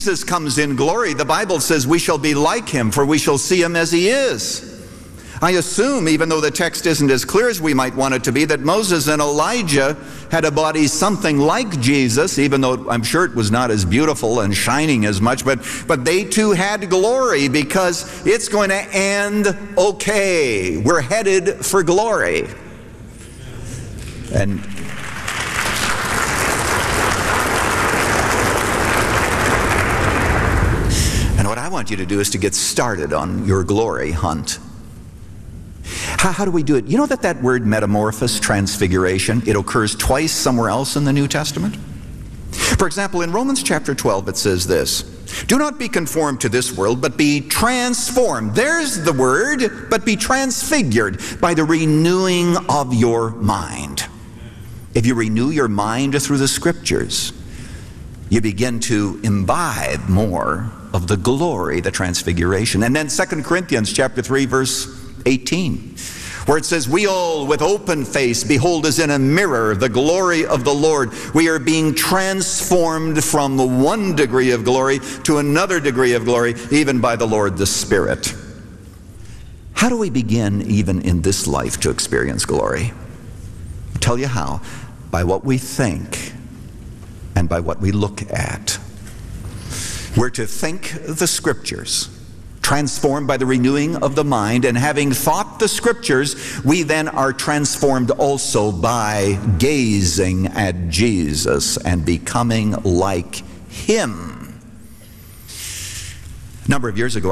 Jesus comes in glory, the Bible says we shall be like him, for we shall see him as he is. I assume, even though the text isn't as clear as we might want it to be, that Moses and Elijah had a body something like Jesus, even though I'm sure it was not as beautiful and shining as much, but they too had glory, because it's going to end okay. We're headed for glory. And what I want you to do is to get started on your glory hunt. How do we do it? You know that word metamorphosis, transfiguration, it occurs twice somewhere else in the New Testament? For example, in Romans chapter 12 it says this, "Do not be conformed to this world, but be transformed." There's the word, but be transfigured by the renewing of your mind. If you renew your mind through the Scriptures, you begin to imbibe more of the glory, the transfiguration. And then 2 Corinthians chapter 3, verse 18, where it says, "We all with open face behold as in a mirror the glory of the Lord. We are being transformed from one degree of glory to another degree of glory, even by the Lord the Spirit." How do we begin even in this life to experience glory? I'll tell you how. By what we think and by what we look at. We're to think the Scriptures, transformed by the renewing of the mind, and having thought the Scriptures, we then are transformed also by gazing at Jesus and becoming like him. A number of years ago,